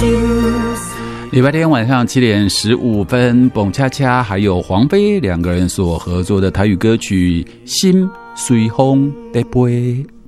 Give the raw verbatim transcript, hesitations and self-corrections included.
礼拜天晚上七点十五分，蹦恰恰还有黄飞两个人所合作的台语歌曲《心随风在飞》。